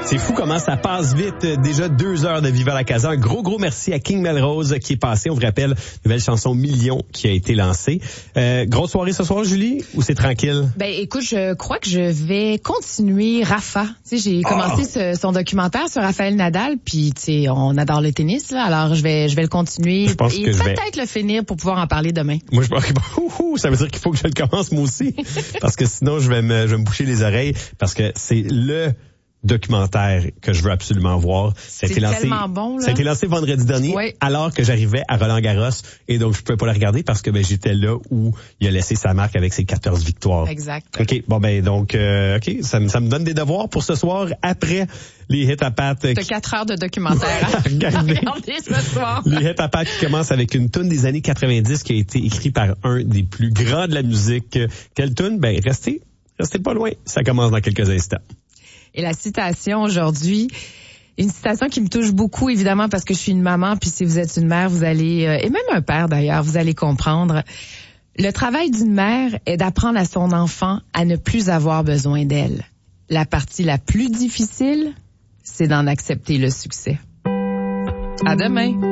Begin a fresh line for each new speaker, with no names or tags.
C'est fou comment ça passe vite. Déjà 2 heures de Viva la Casa. Un gros merci à King Melrose qui est passé. On vous rappelle, nouvelle chanson Million qui a été lancée. Grosse soirée ce soir, Julie, ou c'est tranquille?
Ben écoute, je crois que je vais continuer Rafa. Tu sais, j'ai commencé son documentaire sur Rafael Nadal, puis tu sais, on adore le tennis là, alors je vais le continuer et peut-être le finir pour pouvoir en parler demain.
Moi ça veut dire qu'il faut que je le commence moi aussi parce que sinon je vais me boucher les oreilles parce que c'est le documentaire que je veux absolument voir.
C'est tellement bon, là.
Ça a été lancé vendredi dernier, alors que j'arrivais à Roland-Garros, et donc je pouvais pas le regarder parce que j'étais là où il a laissé sa marque avec ses 14 victoires.
Exact.
OK, bon donc ça me donne des devoirs pour ce soir après les hits à pattes.
T'as 4 heures de documentaire à regarder ce soir.
Les hits à pattes qui commencent avec une tune des années 90 qui a été écrite par un des plus grands de la musique. Quelle tune? Restez pas loin. Ça commence dans quelques instants.
Et la citation aujourd'hui, une citation qui me touche beaucoup, évidemment, parce que je suis une maman, puis si vous êtes une mère, vous allez, et même un père d'ailleurs, vous allez comprendre. Le travail d'une mère est d'apprendre à son enfant à ne plus avoir besoin d'elle. La partie la plus difficile, c'est d'en accepter le succès. À demain.